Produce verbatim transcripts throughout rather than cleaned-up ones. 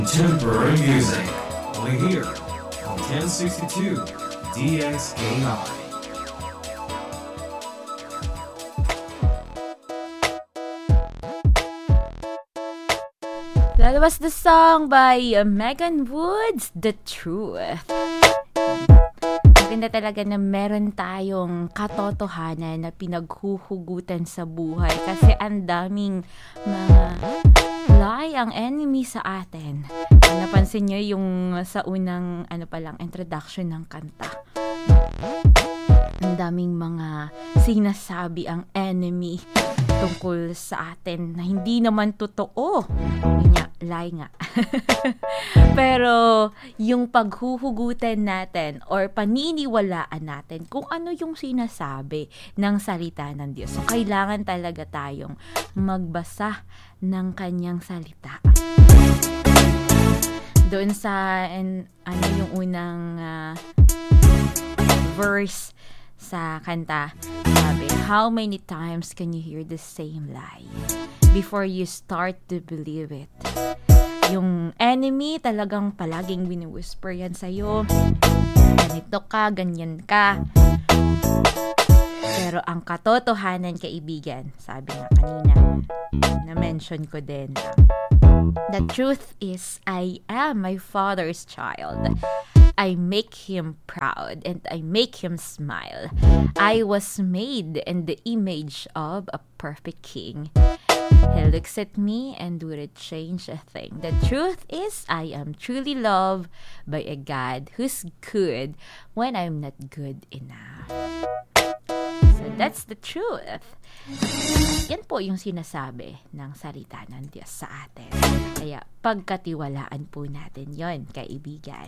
Contemporary music, only here on ten sixty-two D X A I. That was the song by uh, Megan Woods, The Truth. Maganda talaga na meron tayong katotohanan na pinaghuhugutan sa buhay kasi ang daming mga lie ang enemy sa atin. Napansin nyo yung sa unang ano pa lang, introduction ng kanta. Ang daming mga sinasabi ang enemy tungkol sa atin na hindi naman totoo. Yun nga, lie nga. Pero yung paghuhugutan natin or paniniwalaan natin kung ano yung sinasabi ng salita ng Diyos. So, kailangan talaga tayong magbasa ng kanyang salita. Doon sa, and, ano yung unang uh, verse sa kanta, sabi, how many times can you hear the same lie before you start to believe it? Yung enemy talagang palaging wini-whisper yan sa'yo, ganito ka, ganyan ka. Pero ang katotohanan, kaibigan, sabi nga kanina, na-mention ko din, the truth is, I am my Father's child. I make Him proud and I make Him smile. I was made in the image of a perfect King. He looks at me and wouldn't change a thing. The truth is, I am truly loved by a God who's good when I'm not good enough. So that's the truth. Yan po yung sinasabi ng salita ng Diyos sa atin. Kaya pagkatiwalaan po natin yon, kaibigan.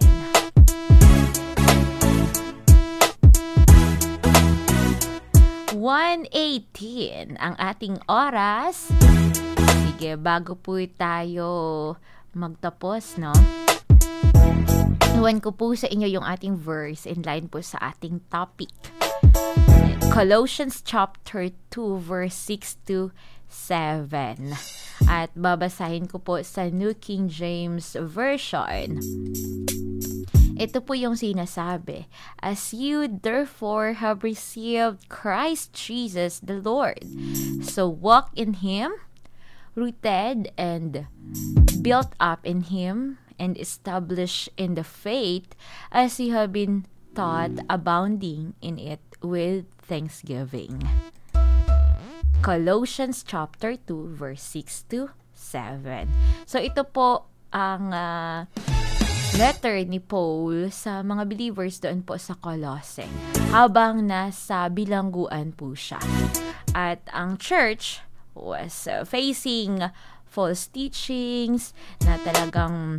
one eighteen ang ating oras. Sige, bago po tayo magtapos, no? Iwan ko po sa inyo yung ating verse in line po sa ating topic. Colossians chapter two verse six to seven. At babasahin ko po sa New King James Version. Ito po yung sinasabi, as you therefore have received Christ Jesus the Lord, so walk in Him, rooted and built up in Him, and established in the faith as you have been taught, abounding in it with thanksgiving. Colossians chapter two verse six to seven. So ito po ang uh, letter ni Paul sa mga believers doon po sa Colossae habang nasa bilangguan po siya. At ang church was uh, facing false teachings na talagang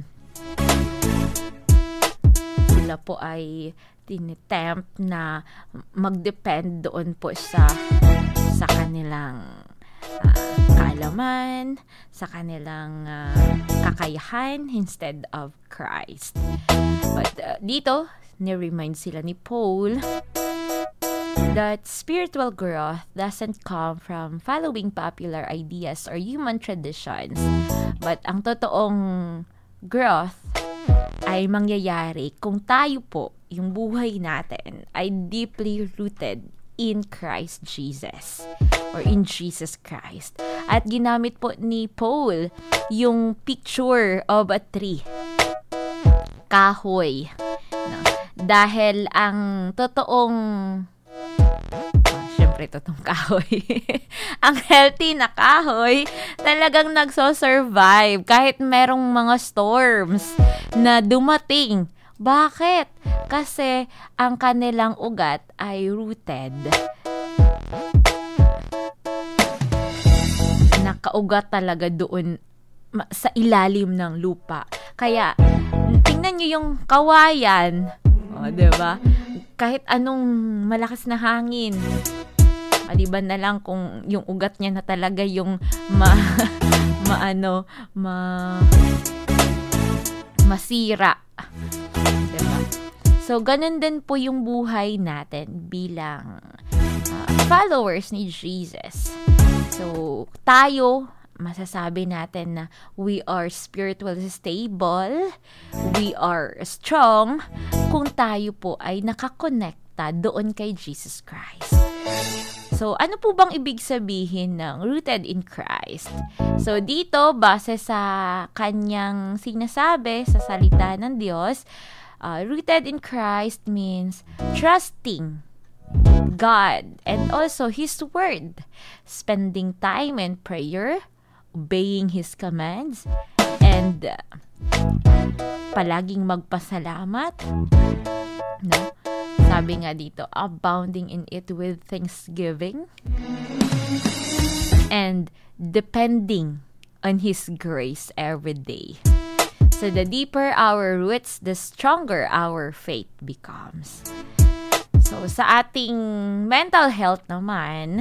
sila po ay tinitempt na mag-depend doon po sa sa kanilang uh, kaalaman, sa kanilang uh, kakayahan instead of Christ. But uh, dito, ni-remind sila ni Paul that spiritual growth doesn't come from following popular ideas or human traditions, but ang totoong growth ay mangyayari kung tayo po, yung buhay natin, ay deeply rooted in Christ Jesus or in Jesus Christ. At ginamit po ni Paul yung picture of a tree, kahoy, no? Dahil ang totoong oh, syempre totoong kahoy ang healthy na kahoy talagang nagso-survive kahit merong mga storms na dumating. Bakit? Kasi ang kanilang ugat ay rooted. Nakaugat talaga doon sa ilalim ng lupa. Kaya, tingnan nyo yung kawayan. O, diba? Kahit anong malakas na hangin. Maliban na lang kung yung ugat niya na talaga yung ma... maano, ma... masira. Diba? So, ganun din po yung buhay natin bilang uh, followers ni Jesus. So, tayo masasabi natin na we are spiritually stable, we are strong, kung tayo po ay nakakonekta doon kay Jesus Christ. So, ano po bang ibig sabihin ng rooted in Christ? So, dito, base sa kanyang sinasabi sa salita ng Diyos, uh, rooted in Christ means trusting God and also His Word, spending time in prayer, obeying His commands, and uh, palaging magpasalamat, no? Sabi nga dito, abounding in it with thanksgiving, and depending on His grace every day. So the deeper our roots, the stronger our faith becomes. So sa ating mental health naman,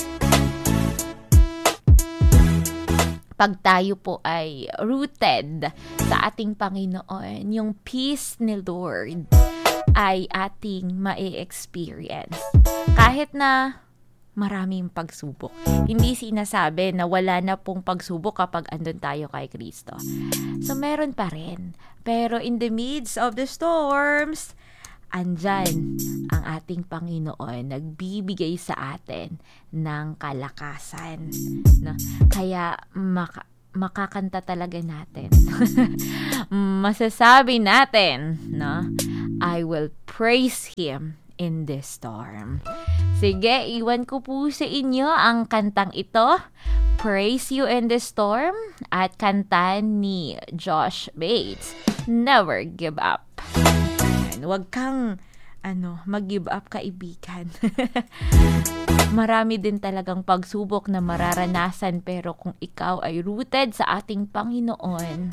pag tayo po ay rooted sa ating Panginoon, yung peace ni Lord ay ating ma-experience. Kahit na maraming pagsubok. Hindi sinasabi na wala na pong pagsubok kapag andun tayo kay Kristo. So, meron pa rin. Pero in the midst of the storms, andyan ang ating Panginoon, nagbibigay sa atin ng kalakasan. No? Kaya, maka, makakanta talaga natin. Masasabi natin, no? I will praise Him in this storm. Sige, iwan ko po sa inyo ang kantang ito, Praise You in the Storm, at kanta ni Josh Bates, Never Give Up. Ayan, huwag kang ano, mag-give up, kaibigan. Marami din talagang pagsubok na mararanasan, pero kung ikaw ay rooted sa ating Panginoon,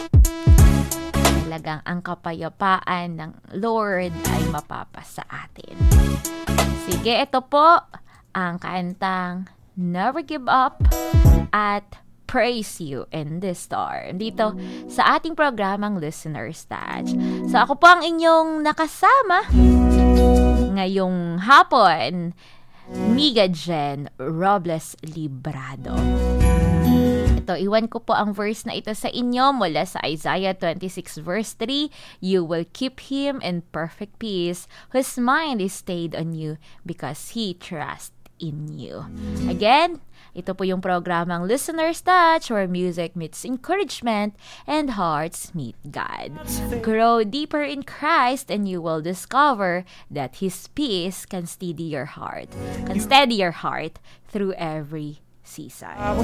talagang ang kapayapaan ng Lord ay mapapasa atin. Sige, ito po ang kantang Never Give Up at Praise You in this Storm dito sa ating programang Listener's Touch. So ako po ang inyong nakasama ngayong hapon, Miga Jen Robles Librado. Ito, iwan ko po ang verse na ito sa inyo mula sa Isaiah twenty-six verse three. You will keep him in perfect peace, whose mind is stayed on you because he trusts in you. Again, ito po yung programang Listener's Touch, where music meets encouragement and hearts meet God. Grow deeper in Christ and you will discover that His peace can steady your heart, can steady your heart through every season.